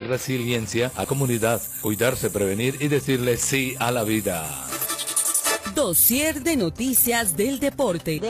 resiliencia a la comunidad, cuidarse, prevenir y decirle sí a la vida. Dossier de noticias del deporte.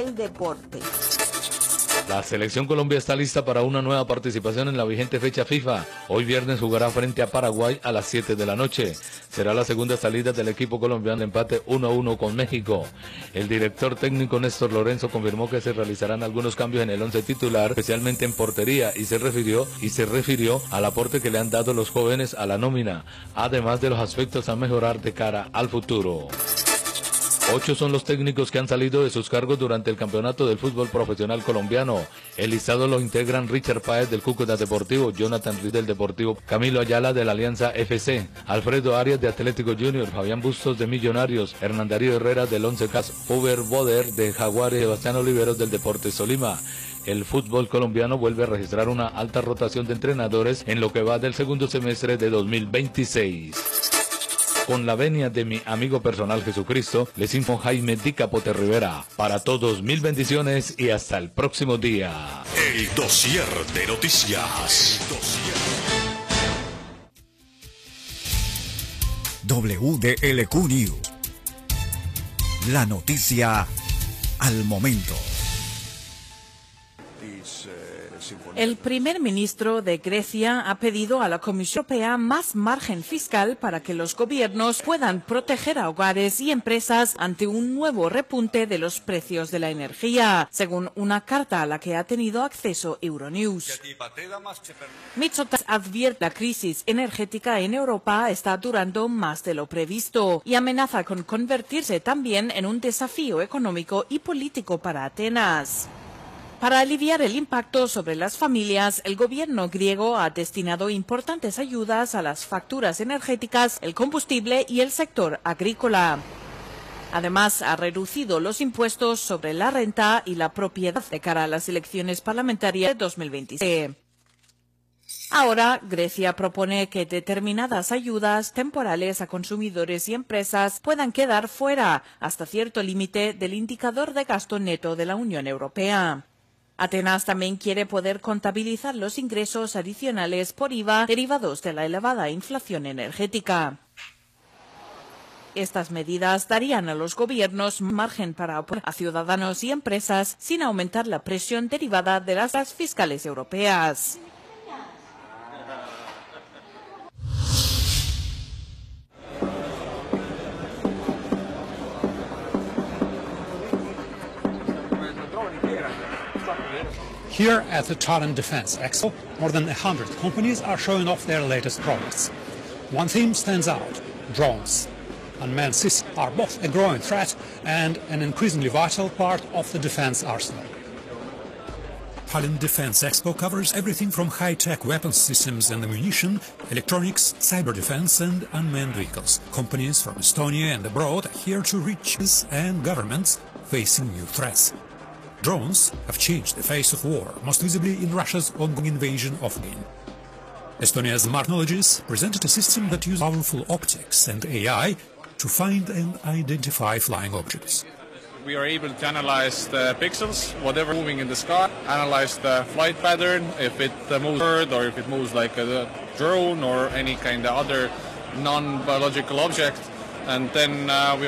La selección Colombia está lista para una nueva participación en la vigente fecha FIFA. Hoy viernes jugará frente a Paraguay a las 7 de la noche. Será la segunda salida del equipo colombiano de empate 1-1 con México. El director técnico Néstor Lorenzo confirmó que se realizarán algunos cambios en el once titular, especialmente en portería, y se refirió al aporte que le han dado los jóvenes a la nómina, además de los aspectos a mejorar de cara al futuro. 8 son los técnicos que han salido de sus cargos durante el campeonato del fútbol profesional colombiano. El listado lo integran Richard Páez del Cúcuta Deportivo, Jonathan Ruiz del Deportivo, Camilo Ayala de la Alianza FC, Alfredo Arias de Atlético Junior, Fabián Bustos de Millonarios, Hernán Darío Herrera del Once Caldas, Uber Boder de Jaguares, Sebastián Oliveros del Deportes Tolima. El fútbol colombiano vuelve a registrar una alta rotación de entrenadores en lo que va del segundo semestre de 2026. Con la venia de mi amigo personal Jesucristo, les informó Jaime Di Capote Rivera. Para todos, mil bendiciones y hasta el próximo día. El dossier de noticias. WDLQ News. La noticia al momento. El primer ministro de Grecia ha pedido a la Comisión Europea más margen fiscal para que los gobiernos puedan proteger a hogares y empresas ante un nuevo repunte de los precios de la energía, según una carta a la que ha tenido acceso Euronews. Mitsotakis advierte la crisis energética en Europa está durando más de lo previsto y amenaza con convertirse también en un desafío económico y político para Atenas. Para aliviar el impacto sobre las familias, el gobierno griego ha destinado importantes ayudas a las facturas energéticas, el combustible y el sector agrícola. Además, ha reducido los impuestos sobre la renta y la propiedad de cara a las elecciones parlamentarias de 2026. Ahora, Grecia propone que determinadas ayudas temporales a consumidores y empresas puedan quedar fuera hasta cierto límite del indicador de gasto neto de la Unión Europea. Atenas también quiere poder contabilizar los ingresos adicionales por IVA derivados de la elevada inflación energética. Estas medidas darían a los gobiernos margen para apoyar a ciudadanos y empresas sin aumentar la presión derivada de las tasas fiscales europeas. Here at the Tallinn Defense Expo, more than 100 companies are showing off their latest products. One theme stands out: drones. Unmanned systems are both a growing threat and an increasingly vital part of the defense arsenal. Tallinn Defense Expo covers everything from high-tech weapons systems and ammunition, electronics, cyber defense and unmanned vehicles. Companies from Estonia and abroad are here to reach us and governments facing new threats. Drones have changed the face of war, most visibly in Russia's ongoing invasion of Ukraine. Estonia's smart technologies presented a system that uses powerful optics and AI to find and identify flying objects. We are able to analyze the pixels, whatever moving in the sky, analyze the flight pattern, if it moves bird or if it moves like a drone or any kind of other non-biological object, and then we